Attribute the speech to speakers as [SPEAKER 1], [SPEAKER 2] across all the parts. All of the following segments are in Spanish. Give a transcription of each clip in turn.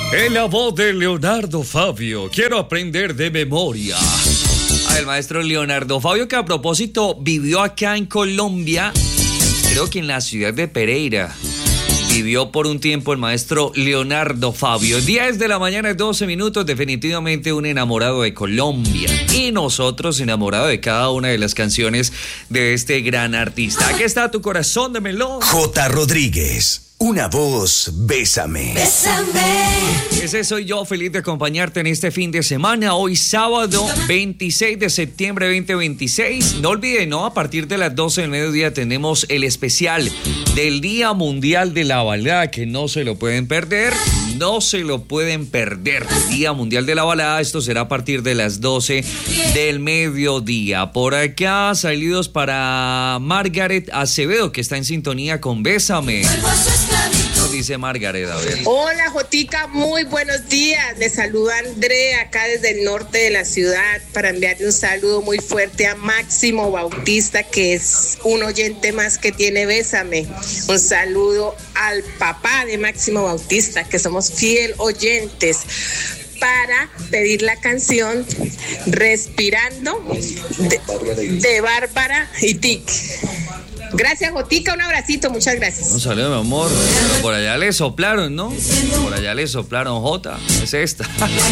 [SPEAKER 1] En la voz de Leonardo Fabio, quiero aprender de memoria. El maestro Leonardo Fabio, que a propósito vivió acá en Colombia, creo que en la ciudad de Pereira. Vivió por un tiempo el maestro Leonardo Fabio. 10 de la mañana, 12 minutos, definitivamente un enamorado de Colombia. Y nosotros enamorados de cada una de las canciones de este gran artista. Aquí está Tu Corazón de Melón.
[SPEAKER 2] J. Rodríguez. Una voz, bésame.
[SPEAKER 3] Bésame.
[SPEAKER 1] Ese soy yo, feliz de acompañarte en este fin de semana. Hoy sábado 26 de septiembre 2026. No olviden, ¿no? A partir de las 12 del mediodía tenemos el especial del Día Mundial de la Balada, que no se lo pueden perder. No se lo pueden perder. Día Mundial de la Balada. Esto será a partir de las 12 del mediodía. Por acá, saludos para Margaret Acevedo, que está en sintonía con Bésame. Dice Margaret, a ver.
[SPEAKER 4] Hola, Jotica, muy buenos días. Les saluda Andrea, acá desde el norte de la ciudad, para enviarle un saludo muy fuerte a Máximo Bautista, que es un oyente más que tiene Bésame. Un saludo al papá de Máximo Bautista, que somos fiel oyentes, para pedir la canción Respirando de Bárbara y Tic. Gracias, Jotica, un abracito, muchas gracias.
[SPEAKER 1] Un saludo, mi amor. Por allá le soplaron, ¿no? Por allá le soplaron, Jota. Es esta.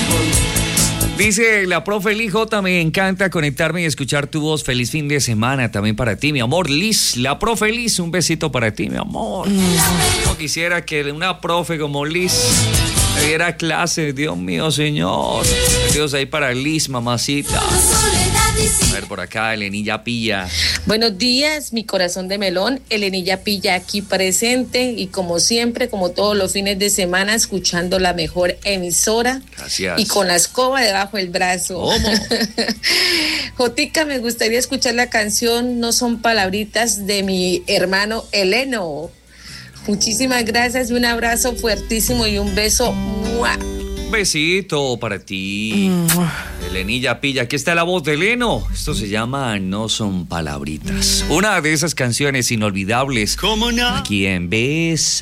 [SPEAKER 1] Dice la profe Liz: Jota, me encanta conectarme y escuchar tu voz. Feliz fin de semana también para ti, mi amor. Liz, la profe Liz, un besito para ti, mi amor. No quisiera que una profe como Liz me diera clase, Dios mío, señor. Dios, ahí para Liz, mamacita. A ver, por acá, Elenilla Pilla.
[SPEAKER 5] Buenos días, mi corazón de melón. Elenilla Pilla aquí presente y como siempre, como todos los fines de semana, escuchando la mejor emisora.
[SPEAKER 1] Gracias.
[SPEAKER 5] Y con la escoba debajo del brazo.
[SPEAKER 1] ¿Cómo?
[SPEAKER 5] Jotica, me gustaría escuchar la canción No son palabritas de mi hermano Eleno. Muchísimas gracias y un abrazo fuertísimo y un beso. ¡Mua!
[SPEAKER 1] Besito para ti, Elenilla Pilla. Aquí está la voz de Eleno. Esto se llama No son palabritas. Una de esas canciones inolvidables.
[SPEAKER 2] ¿Cómo no?
[SPEAKER 1] Aquí en Bes.